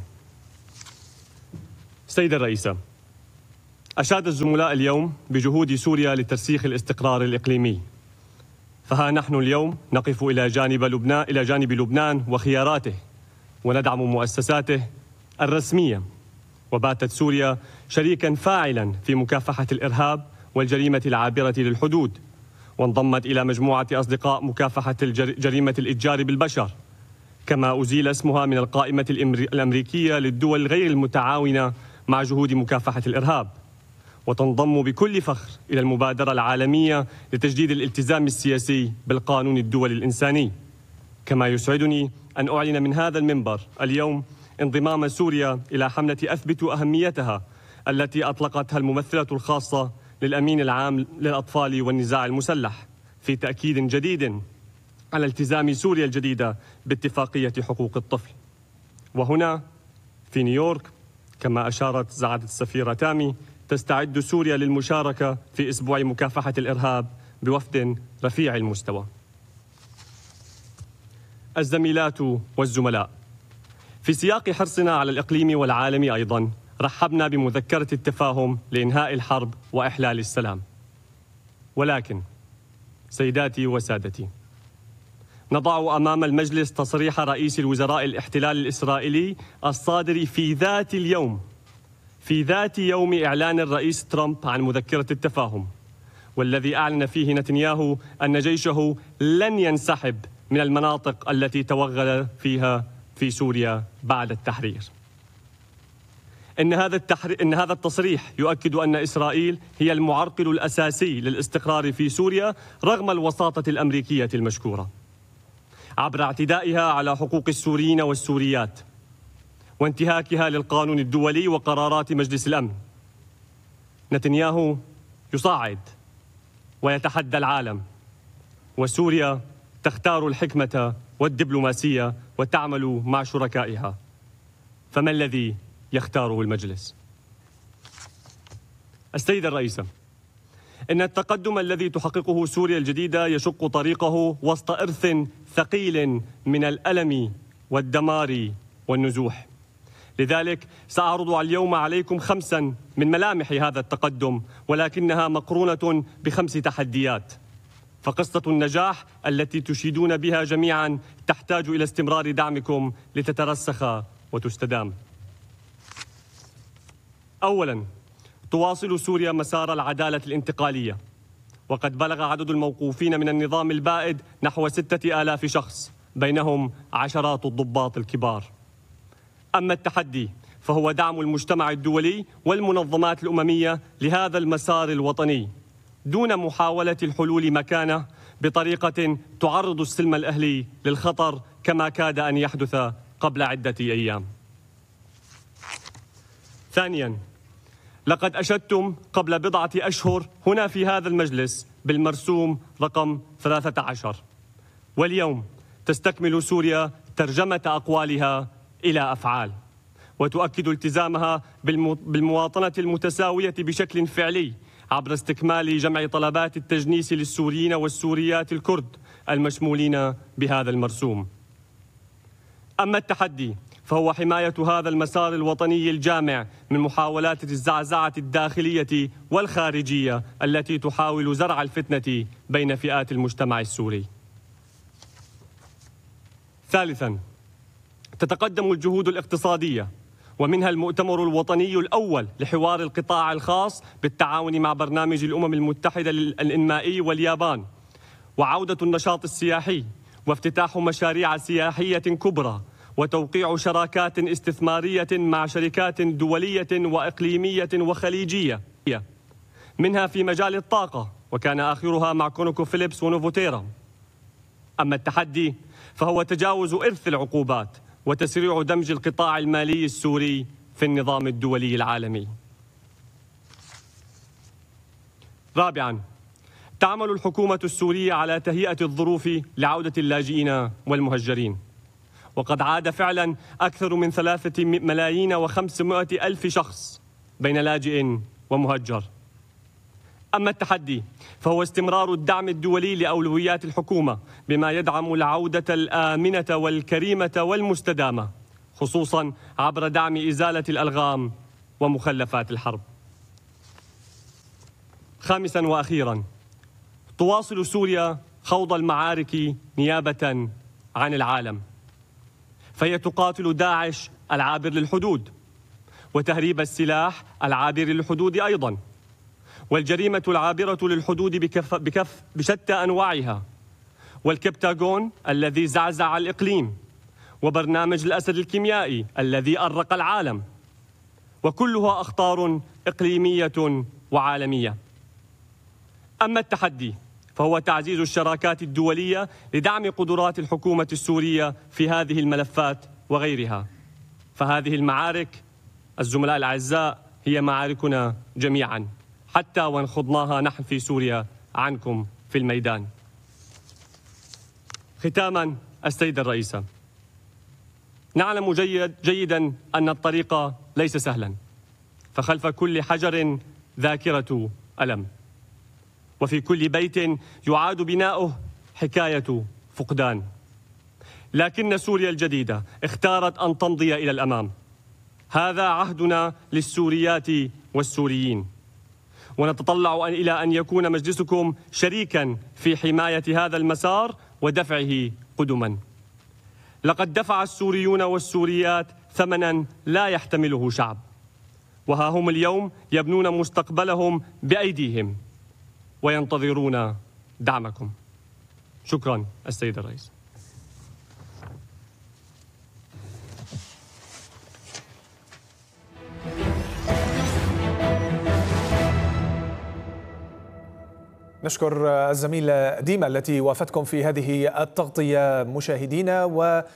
F: سيدة الرئيسة، أشاد الزملاء اليوم بجهود سوريا لترسيخ الاستقرار الإقليمي، فها نحن اليوم نقف إلى جانب لبنان إلى جانب لبنان وخياراته، وندعم مؤسساته الرسمية. وباتت سوريا شريكا فاعلا في مكافحة الإرهاب والجريمة العابرة للحدود، وانضمت إلى مجموعة أصدقاء مكافحة جريمة الإتجار بالبشر، كما أزيل اسمها من القائمة الأمريكية للدول غير المتعاونة مع جهود مكافحة الإرهاب، وتنضم بكل فخر إلى المبادرة العالمية لتجديد الالتزام السياسي بالقانون الدولي الإنساني. كما يسعدني أن أعلن من هذا المنبر اليوم انضمام سوريا إلى حملة أثبتوا أهميتها التي أطلقتها الممثلة الخاصة للأمين العام للأطفال والنزاع المسلح، في تأكيد جديد على التزام سوريا الجديدة باتفاقية حقوق الطفل. وهنا في نيويورك، كما أشارت سعادة السفيرة تامي، تستعد سوريا للمشاركة في أسبوع مكافحة الإرهاب بوفد رفيع المستوى. الزميلات والزملاء، في سياق حرصنا على الإقليم والعالم أيضا، رحبنا بمذكرة التفاهم لإنهاء الحرب وإحلال السلام. ولكن سيداتي وسادتي، نضع أمام المجلس تصريح رئيس الوزراء الاحتلال الإسرائيلي الصادر في ذات اليوم في ذات يوم إعلان الرئيس ترامب عن مذكرة التفاهم، والذي أعلن فيه نتنياهو أن جيشه لن ينسحب من المناطق التي توغل فيها في سوريا بعد التحرير. إن هذا التحرير إن هذا التصريح يؤكد أن إسرائيل هي المعرقل الأساسي للاستقرار في سوريا رغم الوساطة الأمريكية المشكورة، عبر اعتدائها على حقوق السوريين والسوريات وانتهاكها للقانون الدولي وقرارات مجلس الأمن. نتنياهو يصعد ويتحدى العالم، وسوريا تختار الحكمة والدبلوماسية وتعمل مع شركائها. فما الذي يختاره المجلس؟ السيدة الرئيسة، إن التقدم الذي تحققه سوريا الجديدة يشق طريقه وسط إرث ثقيل من الألم والدمار والنزوح. لذلك سأعرض اليوم عليكم خمسا من ملامح هذا التقدم، ولكنها مقرونة بخمس تحديات. فقصة النجاح التي تشيدون بها جميعا تحتاج إلى استمرار دعمكم لتترسخ وتستدام. أولا، تواصل سوريا مسار العدالة الانتقالية، وقد بلغ عدد الموقوفين من النظام البائد نحو ستة آلاف شخص، بينهم عشرات الضباط الكبار. أما التحدي فهو دعم المجتمع الدولي والمنظمات الأممية لهذا المسار الوطني دون محاولة الحلول مكانه بطريقة تعرض السلم الأهلي للخطر كما كاد أن يحدث قبل عدة أيام. ثانياً، لقد أشدتم قبل بضعة أشهر هنا في هذا المجلس بالمرسوم رقم ثلاثة عشر، واليوم تستكمل سوريا ترجمة أقوالها إلى أفعال، وتؤكد التزامها بالمواطنة المتساوية بشكل فعلي عبر استكمال جمع طلبات التجنيس للسوريين والسوريات الكرد المشمولين بهذا المرسوم. أما التحدي فهو حماية هذا المسار الوطني الجامع من محاولات الزعزعة الداخلية والخارجية التي تحاول زرع الفتنة بين فئات المجتمع السوري. ثالثاً، تتقدم الجهود الاقتصادية، ومنها المؤتمر الوطني الأول لحوار القطاع الخاص بالتعاون مع برنامج الأمم المتحدة الإنمائي واليابان، وعودة النشاط السياحي، وافتتاح مشاريع سياحية كبرى، وتوقيع شراكات استثمارية مع شركات دولية وإقليمية وخليجية، منها في مجال الطاقة، وكان آخرها مع كونوكو فيليبس ونوفوتيرا. أما التحدي فهو تجاوز إرث العقوبات وتسريع دمج القطاع المالي السوري في النظام الدولي العالمي. رابعاً، تعمل الحكومة السورية على تهيئة الظروف لعودة اللاجئين والمهجرين، وقد عاد فعلاً أكثر من ثلاثة ملايين وخمسمائة ألف شخص بين لاجئ ومهجر. أما التحدي فهو استمرار الدعم الدولي لأولويات الحكومة بما يدعم العودة الآمنة والكريمة والمستدامة، خصوصاً عبر دعم إزالة الألغام ومخلفات الحرب. خامساً وأخيراً، تواصل سوريا خوض المعارك نيابة عن العالم، فهي تقاتل داعش العابر للحدود، وتهريب السلاح العابر للحدود أيضاً، والجريمة العابرة للحدود بكف بكف بشتى أنواعها، والكبتاغون الذي زعزع الإقليم، وبرنامج الأسد الكيميائي الذي أرق العالم، وكلها أخطار إقليمية وعالمية. أما التحدي فهو تعزيز الشراكات الدولية لدعم قدرات الحكومة السورية في هذه الملفات وغيرها، فهذه المعارك الزملاء الأعزاء هي معاركنا جميعاً، حتى وإن خضناها نحن في سوريا عنكم في الميدان. ختاماً، السيدة الرئيسة، نعلم جيد جيداً أن الطريق ليس سهلاً، فخلف كل حجر ذاكرة ألم، وفي كل بيت يعاد بناؤه حكاية فقدان، لكن سوريا الجديدة اختارت أن تمضي إلى الأمام. هذا عهدنا للسوريات والسوريين، ونتطلع إلى أن يكون مجلسكم شريكاً في حماية هذا المسار ودفعه قدماً. لقد دفع السوريون والسوريات ثمناً لا يحتمله شعب، وها هم اليوم يبنون مستقبلهم بأيديهم وينتظرون دعمكم. شكراً السيد الرئيس.
G: نشكر الزميلة ديما التي وافتكم في هذه التغطية مشاهدينا،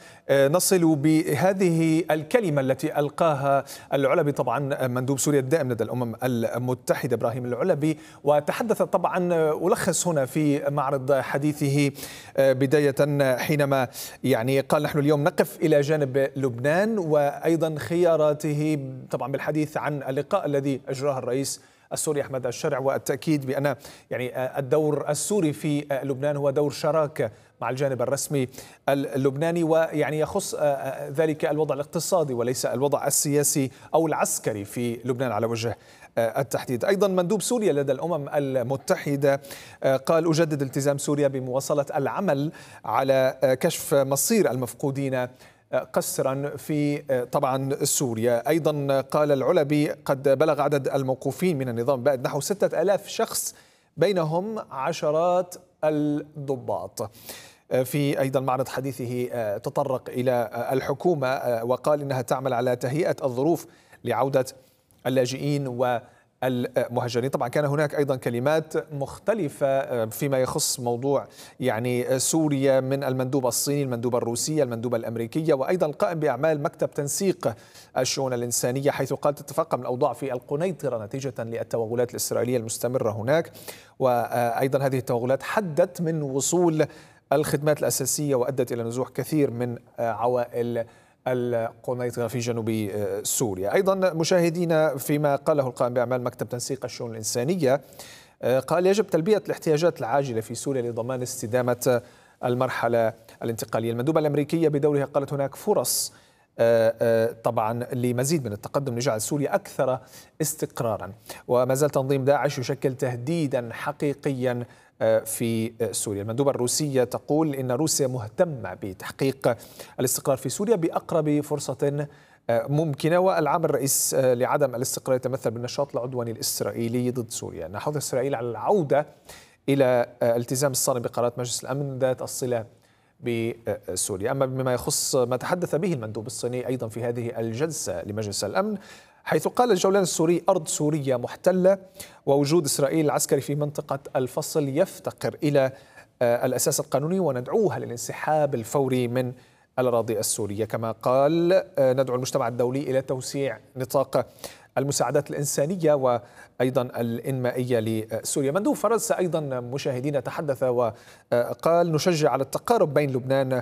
G: ونصل بهذه الكلمة التي ألقاها العلبي، طبعا مندوب سوريا الدائم لدى الأمم المتحدة إبراهيم العلبي، وتحدث طبعا ألخص هنا في معرض حديثه بداية حينما يعني قال نحن اليوم نقف إلى جانب لبنان، وأيضا خياراته طبعا بالحديث عن اللقاء الذي أجراه الرئيس السوري أحمد الشرع، والتأكيد بأن يعني الدور السوري في لبنان هو دور شراكة مع الجانب الرسمي اللبناني، ويعني يخص ذلك الوضع الاقتصادي وليس الوضع السياسي أو العسكري في لبنان على وجه التحديد. أيضا مندوب سوريا لدى الأمم المتحدة قال أجدد التزام سوريا بمواصلة العمل على كشف مصير المفقودين قسرا في طبعا سوريا. أيضا قال العلبي قد بلغ عدد الموقوفين من النظام البائد نحو ستة آلاف شخص، بينهم عشرات الضباط. في أيضا معرض حديثه تطرق إلى الحكومة وقال إنها تعمل على تهيئة الظروف لعودة اللاجئين والمهاجرين. طبعا كان هناك أيضا كلمات مختلفة فيما يخص موضوع يعني سوريا من المندوب الصيني، المندوبة الروسية، المندوبة الأمريكية، وأيضا القائم بأعمال مكتب تنسيق الشؤون الإنسانية، حيث قال تتفاقم الأوضاع في القنيطرة نتيجة للتوغلات الإسرائيلية المستمرة هناك، وأيضا هذه التوغلات حدت من وصول الخدمات الأساسية وأدت إلى نزوح كثير من عوائل القنيطرة في جنوب سوريا. أيضا مشاهدينا فيما قاله القائم بأعمال مكتب تنسيق الشؤون الإنسانية، قال يجب تلبية الاحتياجات العاجلة في سوريا لضمان استدامة المرحلة الانتقالية. المندوبة الأمريكية بدورها قالت هناك فرص طبعا لمزيد من التقدم لجعل سوريا أكثر استقرارا، وما زال تنظيم داعش يشكل تهديدا حقيقيا في سوريا. المندوبة الروسية تقول إن روسيا مهتمة بتحقيق الاستقرار في سوريا بأقرب فرصة ممكنة. والعام الرئيس لعدم الاستقرار يتمثل بالنشاط العدواني الإسرائيلي ضد سوريا. نحث إسرائيل على العودة إلى التزام الصارم بقرارات مجلس الأمن ذات الصلة بسوريا. أما بما يخص ما تحدث به المندوب الصيني أيضا في هذه الجلسة لمجلس الأمن، حيث قال الجولان السوري أرض سوريا محتلة ووجود إسرائيل العسكري في منطقة الفصل يفتقر إلى الأساس القانوني وندعوها للانسحاب الفوري من الأراضي السورية. كما قال ندعو المجتمع الدولي إلى توسيع نطاق المساعدات الإنسانية وأيضا الإنمائية لسوريا. مندوب فرنسا أيضا مشاهدين تحدث وقال نشجع على التقارب بين لبنان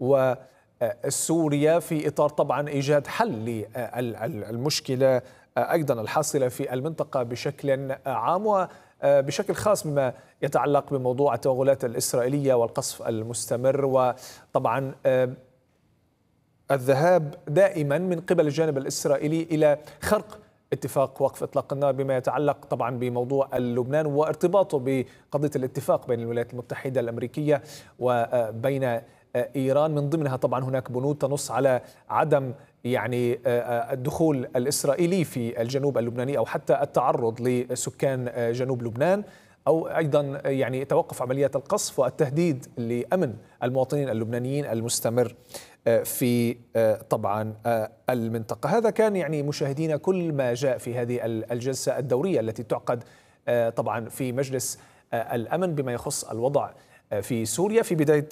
G: وسوريا في إطار طبعا إيجاد حل للمشكلة أيضا الحاصلة في المنطقة بشكل عام وبشكل خاص بما يتعلق بموضوع التوغلات الإسرائيلية والقصف المستمر، وطبعا الذهاب دائما من قبل الجانب الإسرائيلي إلى خرق اتفاق وقف إطلاق النار بما يتعلق طبعا بموضوع لبنان وارتباطه بقضية الاتفاق بين الولايات المتحدة الأمريكية وبين إيران. من ضمنها طبعا هناك بنود تنص على عدم يعني الدخول الإسرائيلي في الجنوب اللبناني أو حتى التعرض لسكان جنوب لبنان، أو أيضا يعني توقف عمليات القصف والتهديد لأمن المواطنين اللبنانيين المستمر في طبعا المنطقة. هذا كان يعني مشاهدينا كل ما جاء في هذه الجلسة الدورية التي تعقد طبعا في مجلس الأمن بما يخص الوضع في سوريا. في بداية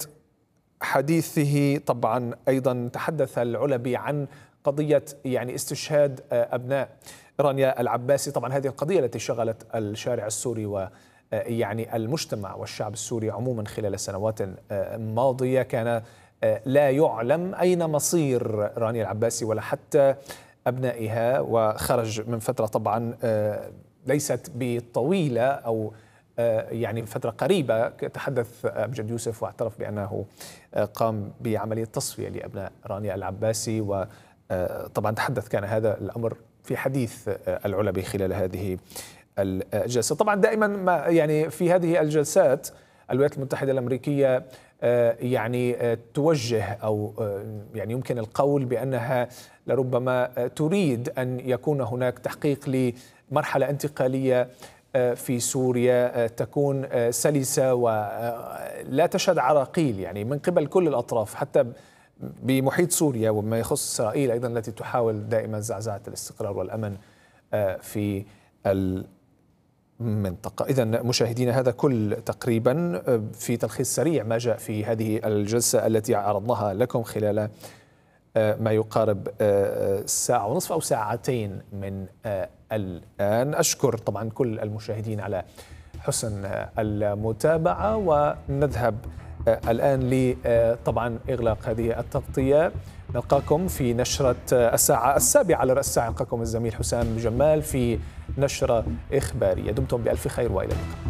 G: حديثه طبعا أيضا تحدث العلبي عن قضية يعني استشهاد أبناء رانيا العباسي. طبعا هذه القضية التي شغلت الشارع السوري و يعني المجتمع والشعب السوري عموما خلال السنوات الماضية. كان لا يعلم أين مصير رانيا العباسي ولا حتى أبنائها، وخرج من فترة طبعا ليست بطويلة أو يعني فترة قريبة تحدث أمجد يوسف واعترف بأنه قام بعملية تصفية لأبناء رانيا العباسي، وطبعا تحدث كان هذا الأمر في حديث العلبي خلال هذه الجلسة. طبعا دائما ما يعني في هذه الجلسات الولايات المتحدة الأمريكية يعني توجه أو يعني يمكن القول بأنها لربما تريد أن يكون هناك تحقيق لمرحلة انتقالية في سوريا تكون سلسة ولا تشهد عراقيل يعني من قبل كل الأطراف حتى بمحيط سوريا، وما يخص إسرائيل أيضا التي تحاول دائما زعزعة الاستقرار والأمن في المنطقة. إذن مشاهدينا هذا كل تقريبا في تلخيص سريع ما جاء في هذه الجلسة التي عرضناها لكم خلال ما يقارب ساعة ونصف أو ساعتين من الآن. أشكر طبعا كل المشاهدين على حسن المتابعة، ونذهب الآن لطبعا إغلاق هذه التغطية. نلقاكم في نشرة الساعة السابعة على رأس الساعة. يلقاكم الزميل حسام جمال في نشرة إخبارية. دمتم بألف خير وإلى اللقاء.